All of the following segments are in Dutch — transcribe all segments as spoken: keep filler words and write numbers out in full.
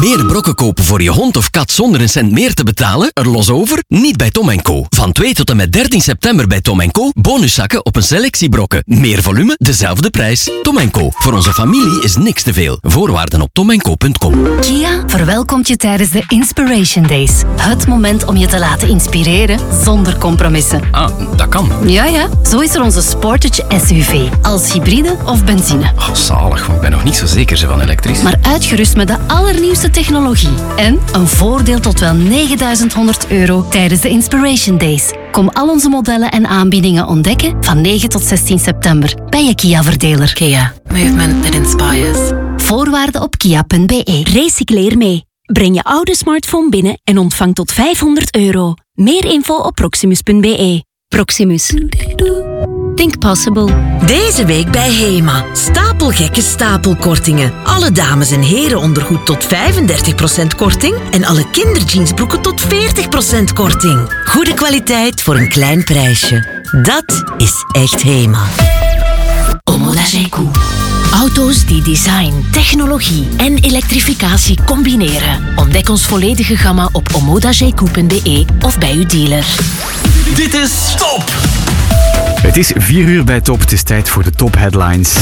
Meer brokken kopen voor je hond of kat zonder een cent meer te betalen? Er los over? Niet bij Tom en Co. Van twee tot en met dertien september bij Tom en Co. Bonuszakken op een selectie brokken. Meer volume, dezelfde prijs. Tom en Co. Voor onze familie is niks te veel. Voorwaarden op tom en co punt com. Kia verwelkomt je tijdens de Inspiration Days. Het moment om je te laten inspireren zonder compromissen. Ah, dat kan. Ja, ja. Zo is er onze Sportage S U V. Als hybride of benzine. Oh, zalig, want ik ben nog niet zo zeker zo van elektrisch. Maar uitgerust met de allernieuwste technologie. En een voordeel tot wel negenduizend honderd euro tijdens de Inspiration Days. Kom al onze modellen en aanbiedingen ontdekken van negen tot zestien september bij je Kia-verdeler. Kia. Movement that inspires. Voorwaarden op kia punt b e. Recycleer mee. Breng je oude smartphone binnen en ontvang tot vijfhonderd euro. Meer info op proximus punt b e. Proximus. Think possible. Deze week bij Hema. Stapelgekke stapelkortingen. Alle dames- en herenondergoed tot vijfendertig procent korting en alle kinderjeansbroeken tot veertig procent korting. Goede kwaliteit voor een klein prijsje. Dat is echt Hema. Omodageku. Auto's die design, technologie en elektrificatie combineren. Ontdek ons volledige gamma op omodageku punt b e of bij uw dealer. Dit is Top! Het is vier uur bij Top. Het is tijd voor de Top Headlines.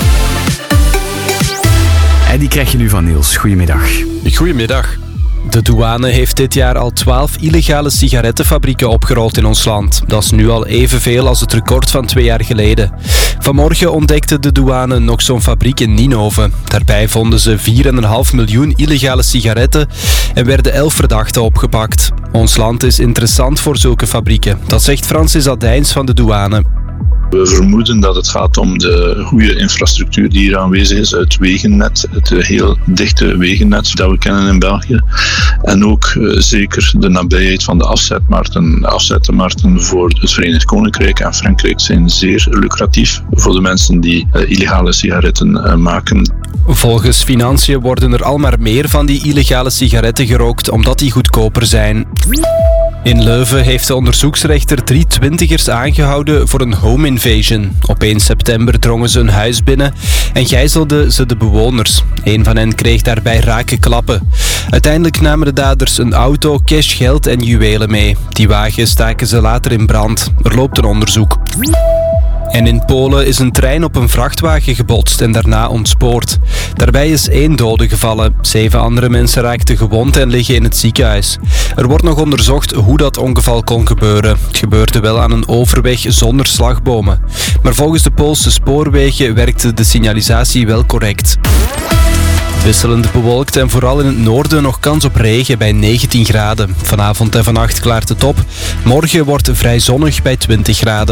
En die krijg je nu van Niels. Goedemiddag. Goedemiddag. De douane heeft dit jaar al twaalf illegale sigarettenfabrieken opgerold in ons land. Dat is nu al evenveel als het record van twee jaar geleden. Vanmorgen ontdekte de douane nog zo'n fabriek in Ninove. Daarbij vonden ze vier komma vijf miljoen illegale sigaretten en werden elf verdachten opgepakt. Ons land is interessant voor zulke fabrieken. Dat zegt Francis Adijns van de douane. We vermoeden dat het gaat om de goede infrastructuur die hier aanwezig is, het wegennet, het heel dichte wegennet dat we kennen in België. En ook uh, zeker de nabijheid van de afzetmarkten. De afzetmarkten voor het Verenigd Koninkrijk en Frankrijk zijn zeer lucratief voor de mensen die uh, illegale sigaretten uh, maken. Volgens Financiën worden er al maar meer van die illegale sigaretten gerookt omdat die goedkoper zijn. In Leuven heeft de onderzoeksrechter drie twintigers aangehouden voor een home invasion. Op één september drongen ze een huis binnen en gijzelden ze de bewoners. Een van hen kreeg daarbij rake klappen. Uiteindelijk namen de daders een auto, cash, geld en juwelen mee. Die wagen staken ze later in brand. Er loopt een onderzoek. En in Polen is een trein op een vrachtwagen gebotst en daarna ontspoord. Daarbij is één dode gevallen. Zeven andere mensen raakten gewond en liggen in het ziekenhuis. Er wordt nog onderzocht hoe dat ongeval kon gebeuren. Het gebeurde wel aan een overweg zonder slagbomen. Maar volgens de Poolse spoorwegen werkte de signalisatie wel correct. Wisselend bewolkt en vooral in het noorden nog kans op regen bij negentien graden. Vanavond en vannacht klaart het op. Morgen wordt het vrij zonnig bij twintig graden.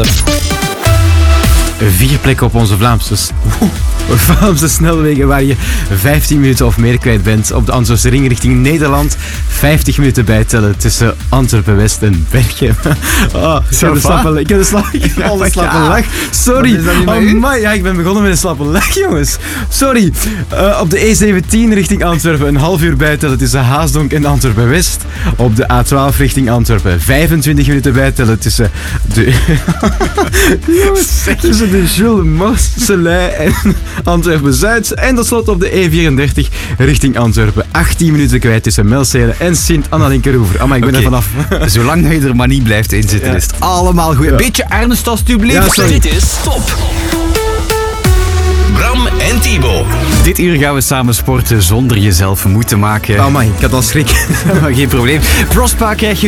Vier plekken op onze Vlaamse, Vlaamse snelwegen waar je vijftien minuten of meer kwijt bent. Op de Antwerpse ring richting Nederland. vijftig minuten bijtellen tussen Antwerpen-West en Berchem. Oh, ik heb een slappe, ik heb een slappe, ik heb een slappe lach. Sorry. Oh, ja, ik ben begonnen met een slappe lach, jongens. Sorry. Uh, op de E zeventien richting Antwerpen een half uur bijtellen tussen Haasdonk en Antwerpen-West. Op de A twaalf richting Antwerpen vijfentwintig minuten bijtellen tussen de... jongens, tussen de Jules Moselij en Antwerpen-Zuid. En tot slot op de E vierendertig richting Antwerpen. achttien minuten kwijt tussen Melcelen en Sint-Anna-Linkeroever. Amai, ik ben okay. er vanaf. Zolang je er maar niet blijft inzitten, ja. Is het allemaal goed. Een ja. beetje ernst alstublieft. Ja, sorry. Dit is Top. Bram en Thibaut. Dit uur gaan we samen sporten zonder jezelf moe te maken. Amai, ik had al schrik. Maar geen probleem. Prospa krijg je